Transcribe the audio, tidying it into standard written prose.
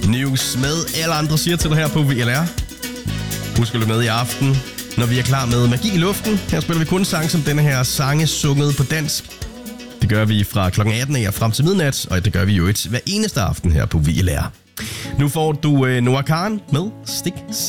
News med alle andre siger til dig her på VLR. Husk at lytte med i aften, når vi er klar med Magi i luften. Her spiller vi kun sang som denne her sange sunget på dansk. Det gør vi fra kl. 18 og frem til midnat, og det gør vi jo hver eneste aften her på VLR. Nu får du Noah Kahan med Stik